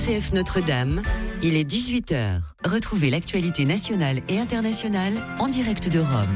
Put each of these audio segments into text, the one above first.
RCF Notre-Dame, il est 18h. Retrouvez l'actualité nationale et internationale en direct de Rome.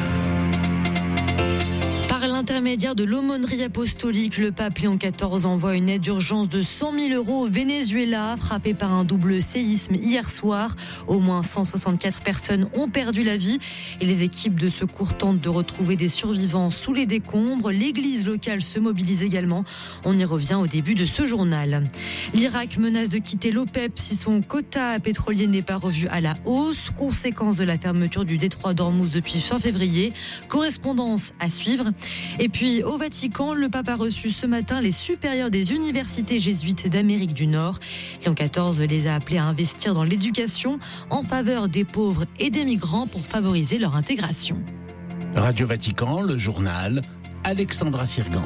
Par l'intermédiaire de l'aumônerie apostolique, le pape Léon XIV envoie une aide d'urgence de 100 000 € au Venezuela, frappé par un double séisme hier soir. Au moins 164 personnes ont perdu la vie et les équipes de secours tentent de retrouver des survivants sous les décombres. L'église locale se mobilise également. On y revient au début de ce journal. L'Irak menace de quitter l'OPEP si son quota pétrolier n'est pas revu à la hausse, conséquence de la fermeture du détroit d'Ormuz depuis fin février. Correspondance à suivre. Et puis au Vatican, le pape a reçu ce matin les supérieurs des universités jésuites d'Amérique du Nord. Léon XIV les a appelés à investir dans l'éducation en faveur des pauvres et des migrants pour favoriser leur intégration. Radio Vatican, le journal, Alexandra Sirgan.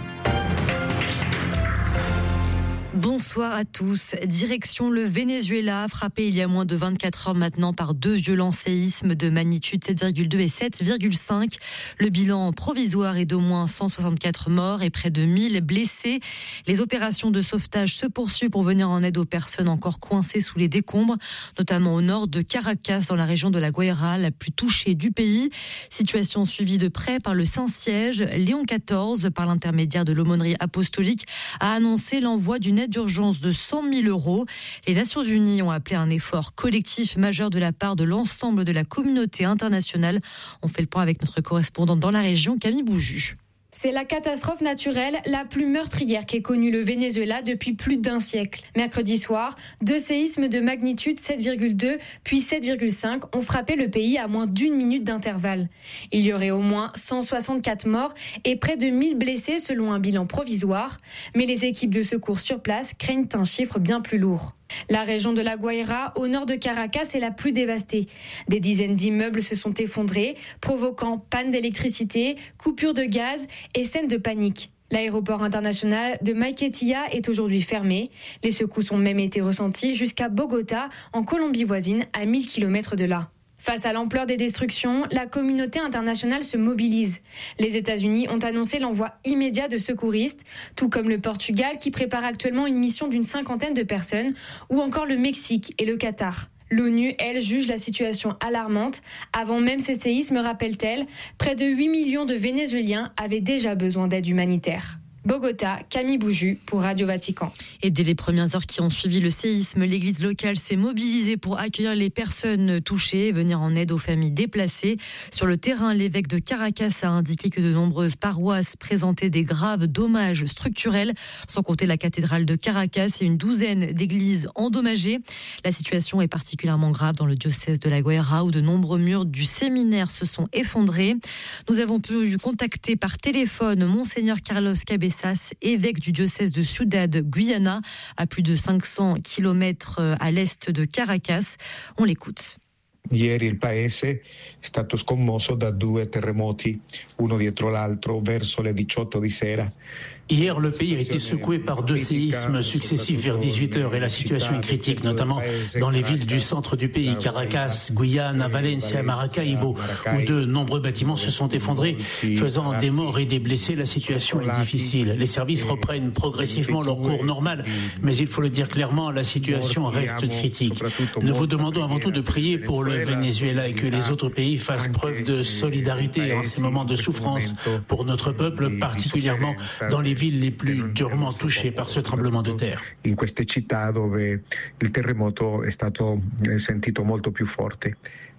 Bonsoir à tous. Direction le Venezuela, frappé il y a moins de 24 heures maintenant par deux violents séismes de magnitude 7,2 et 7,5. Le bilan provisoire est d'au moins 164 morts et près de 1000 blessés. Les opérations de sauvetage se poursuivent pour venir en aide aux personnes encore coincées sous les décombres, notamment au nord de Caracas, dans la région de la Guaira, la plus touchée du pays. Situation suivie de près par le Saint-Siège. Léon XIV, par l'intermédiaire de l'aumônerie apostolique, a annoncé l'envoi d'une aide d'urgence de 100 000 €. Les Nations Unies ont appelé un effort collectif majeur de la part de l'ensemble de la communauté internationale. On fait le point avec notre correspondante dans la région, Camille Bouju. C'est la catastrophe naturelle la plus meurtrière qu'ait connue le Venezuela depuis plus d'un siècle. Mercredi soir, deux séismes de magnitude 7,2 puis 7,5 ont frappé le pays à moins d'une minute d'intervalle. Il y aurait au moins 164 morts et près de 1000 blessés selon un bilan provisoire. Mais les équipes de secours sur place craignent un chiffre bien plus lourd. La région de la Guaira, au nord de Caracas, est la plus dévastée. Des dizaines d'immeubles se sont effondrés, provoquant panne d'électricité, coupure de gaz et scènes de panique. L'aéroport international de Maiquetía est aujourd'hui fermé. Les secousses ont même été ressenties jusqu'à Bogota, en Colombie voisine, à 1000 km de là. Face à l'ampleur des destructions, la communauté internationale se mobilise. Les États-Unis ont annoncé l'envoi immédiat de secouristes, tout comme le Portugal qui prépare actuellement une mission d'une 50aine de personnes, ou encore le Mexique et le Qatar. L'ONU, elle, juge la situation alarmante. Avant même ces séismes, rappelle-t-elle, près de 8 millions de Vénézuéliens avaient déjà besoin d'aide humanitaire. Bogota, Camille Bouju pour Radio Vatican. Et dès les premières heures qui ont suivi le séisme, l'église locale s'est mobilisée pour accueillir les personnes touchées et venir en aide aux familles déplacées. Sur le terrain, l'évêque de Caracas a indiqué que de nombreuses paroisses présentaient des graves dommages structurels, sans compter la cathédrale de Caracas et une douzaine d'églises endommagées. La situation est particulièrement grave dans le diocèse de la Guaira, où de nombreux murs du séminaire se sont effondrés. Nous avons pu contacter par téléphone Monseigneur Carlos Cabezas, évêque du diocèse de Ciudad Guyana, à plus de 500 km à l'est de Caracas. On l'écoute. Ieri il paese è stato scommosso da due terremoti, uno dietro l'altro, verso le 18 di sera. Hier, le pays a été secoué par deux séismes successifs vers 18h et la situation est critique, notamment dans les villes du centre du pays, Caracas, Guyane, Valencia, Maracaibo, où de nombreux bâtiments se sont effondrés, faisant des morts et des blessés. La situation est difficile. Les services reprennent progressivement leur cours normal, mais il faut le dire clairement, la situation reste critique. Nous vous demandons avant tout de prier pour le Venezuela et que les autres pays fassent preuve de solidarité en ces moments de souffrance pour notre peuple, particulièrement dans les villes les plus durement touchées par ce tremblement de terre. In queste città dove il terremoto è stato sentito molto più forte.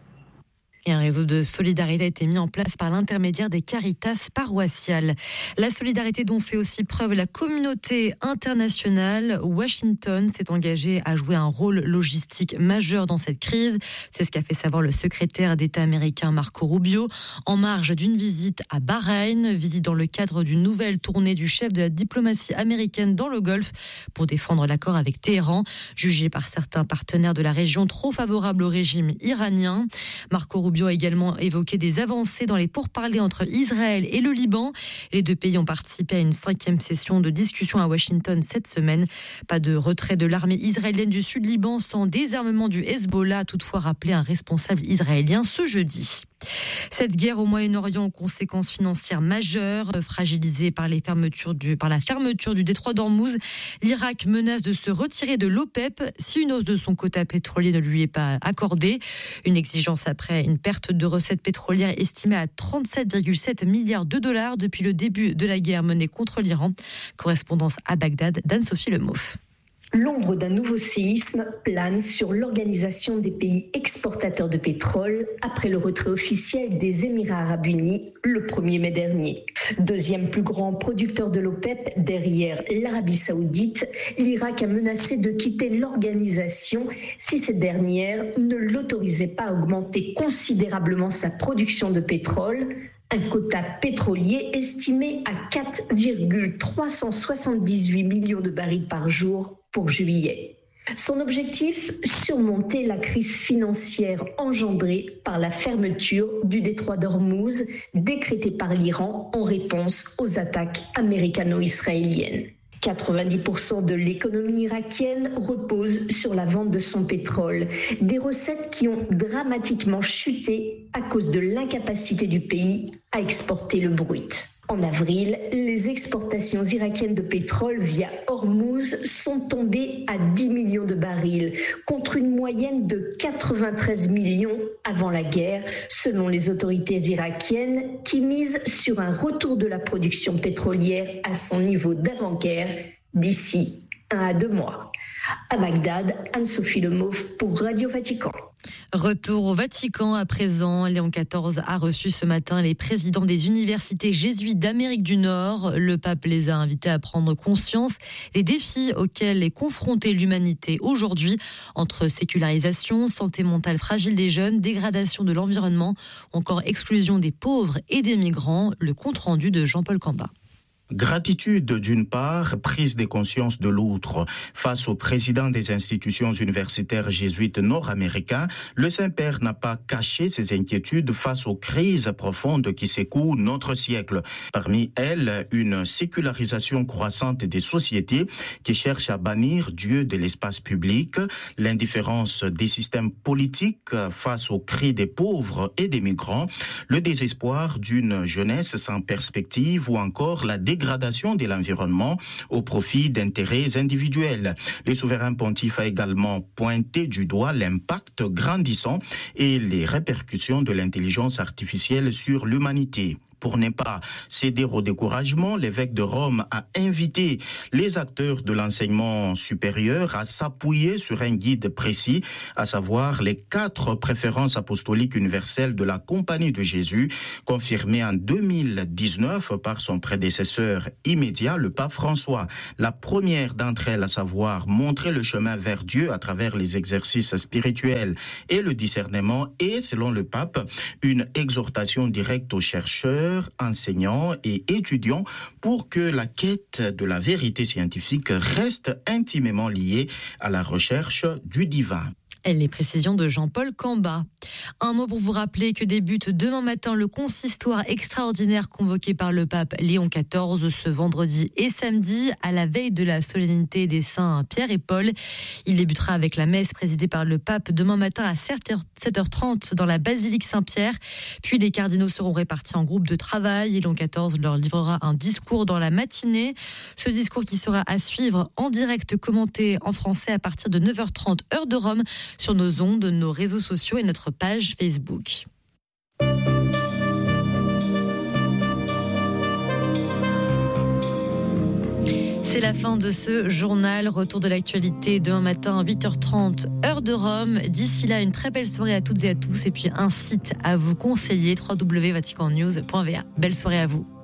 Et un réseau de solidarité a été mis en place par l'intermédiaire des Caritas paroissiales. La solidarité dont fait aussi preuve la communauté internationale. Washington s'est engagé à jouer un rôle logistique majeur dans cette crise. C'est ce qu'a fait savoir le secrétaire d'État américain Marco Rubio en marge d'une visite à Bahreïn, visite dans le cadre d'une nouvelle tournée du chef de la diplomatie américaine dans le Golfe pour défendre l'accord avec Téhéran, jugé par certains partenaires de la région trop favorable au régime iranien. Marco Rubio a également évoqué des avancées dans les pourparlers entre Israël et le Liban. Les deux pays ont participé à une 5e session de discussion à Washington cette semaine. Pas de retrait de l'armée israélienne du Sud-Liban sans désarmement du Hezbollah, a toutefois rappelé un responsable israélien ce jeudi. Cette guerre au Moyen-Orient aux conséquences financières majeures, fragilisée par la fermeture du détroit d'Ormuz, l'Irak menace de se retirer de l'OPEP si une hausse de son quota pétrolier ne lui est pas accordée. Une exigence après une perte de recettes pétrolières estimée à 37,7 milliards de dollars depuis le début de la guerre menée contre l'Iran. Correspondance à Bagdad d'Anne-Sophie Lemoff. L'ombre d'un nouveau séisme plane sur l'organisation des pays exportateurs de pétrole après le retrait officiel des Émirats arabes unis le 1er mai dernier. Deuxième plus grand producteur de l'OPEP derrière l'Arabie saoudite, l'Irak a menacé de quitter l'organisation si cette dernière ne l'autorisait pas à augmenter considérablement sa production de pétrole. Un quota pétrolier estimé à 4,378 millions de barils par jour pour juillet. Son objectif, surmonter la crise financière engendrée par la fermeture du détroit d'Ormuz, décrétée par l'Iran en réponse aux attaques américano-israéliennes. 90% de l'économie irakienne repose sur la vente de son pétrole. Des recettes qui ont dramatiquement chuté à cause de l'incapacité du pays à exporter le brut. En avril, les exportations irakiennes de pétrole via Hormuz sont tombées à 10 millions de barils, contre une moyenne de 93 millions avant la guerre, selon les autorités irakiennes qui misent sur un retour de la production pétrolière à son niveau d'avant-guerre d'ici 1 à 2 mois. À Bagdad, Anne-Sophie Lemoff pour Radio Vatican. Retour au Vatican à présent. Léon XIV a reçu ce matin les présidents des universités jésuites d'Amérique du Nord. Le pape les a invités à prendre conscience des défis auxquels est confrontée l'humanité aujourd'hui, entre sécularisation, santé mentale fragile des jeunes, dégradation de l'environnement, encore exclusion des pauvres et des migrants. Le compte-rendu de Jean-Paul Camba. Gratitude d'une part, prise de conscience de l'autre. Face au président des institutions universitaires jésuites nord-américains, le Saint-Père n'a pas caché ses inquiétudes face aux crises profondes qui secouent notre siècle. Parmi elles, une sécularisation croissante des sociétés qui cherchent à bannir Dieu de l'espace public, l'indifférence des systèmes politiques face aux cris des pauvres et des migrants, le désespoir d'une jeunesse sans perspective ou encore la dégradation de l'environnement au profit d'intérêts individuels. Le souverain pontife a également pointé du doigt l'impact grandissant et les répercussions de l'intelligence artificielle sur l'humanité. Pour ne pas céder au découragement, l'évêque de Rome a invité les acteurs de l'enseignement supérieur à s'appuyer sur un guide précis, à savoir les 4 préférences apostoliques universelles de la Compagnie de Jésus, confirmées en 2019 par son prédécesseur immédiat, le pape François. La première d'entre elles, à savoir montrer le chemin vers Dieu à travers les exercices spirituels et le discernement, est, selon le pape, une exhortation directe aux chercheurs, enseignants et étudiants pour que la quête de la vérité scientifique reste intimement liée à la recherche du divin. Les précisions de Jean-Paul Camba. Un mot pour vous rappeler que débute demain matin le consistoire extraordinaire convoqué par le pape Léon XIV ce vendredi et samedi à la veille de la solennité des saints Pierre et Paul. Il débutera avec la messe présidée par le pape demain matin à 7h30 dans la basilique Saint-Pierre. Puis les cardinaux seront répartis en groupes de travail et Léon XIV leur livrera un discours dans la matinée. Ce discours qui sera à suivre en direct commenté en français à partir de 9h30 heure de Rome sur nos ondes, nos réseaux sociaux et notre page Facebook. C'est la fin de ce journal. Retour de l'actualité demain matin, 8h30, heure de Rome. D'ici là, une très belle soirée à toutes et à tous. Et puis un site à vous conseiller, www.vaticannews.va. Belle soirée à vous.